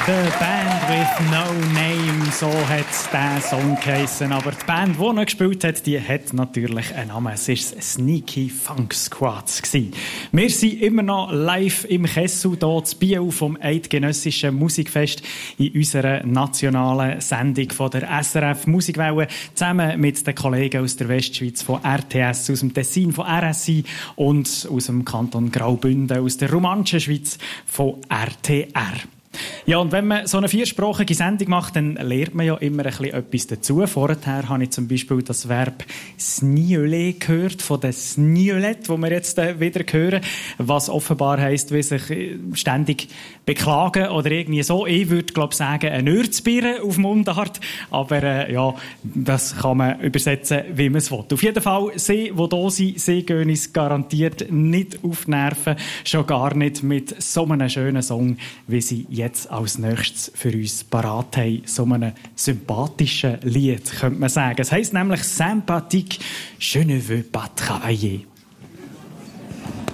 The Band with No Name, so hat der Song geheissen. Aber die Band, die noch gespielt hat, die hat natürlich einen Namen. Es war Sneaky Funk Squad. Wir sind immer noch live im Kessel, hier zu Biel vom Eidgenössischen Musikfest in unserer nationalen Sendung von der SRF Musikwelle, zusammen mit den Kollegen aus der Westschweiz von RTS, aus dem Tessin von RSI und aus dem Kanton Graubünden, aus der romanischen Schweiz von RTR. Ja, und wenn man so eine viersprachige Sendung macht, dann lernt man ja immer ein bisschen etwas dazu. Vorher habe ich zum Beispiel das Verb «snioler» gehört, von den «sniolet», das wir jetzt wieder hören, was offenbar heisst, wie sich ständig beklagen oder irgendwie so. Ich würde, glaube ich, sagen, ein Ürzbieren auf Mundart, aber ja, das kann man übersetzen, wie man es will. Auf jeden Fall, sie, die hier sind, sie gehen uns garantiert nicht auf die Nerven, schon gar nicht mit so einem schönen Song, wie sie jetzt als nächstes für uns parat haben. So einem sympathischen Lied, könnte man sagen. Es heisst nämlich «Sympathique, je ne veux pas travailler».